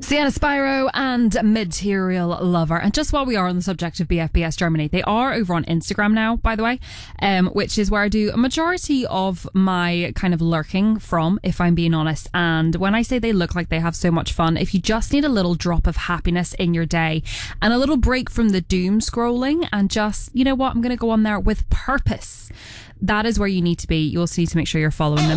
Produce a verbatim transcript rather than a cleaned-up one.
Sienna Spyro and Material Lover. And just while we are on the subject of B F B S Germany, they are over on Instagram now, by the way, um, which is where I do a majority of my kind of lurking from, if I'm being honest. And when I say they look like they have so much fun, if you just need a little drop of happiness in your day and a little break from the doom scrolling and just, you know what, I'm going to go on there with purpose, that is where you need to be. You also need to make sure you're following them.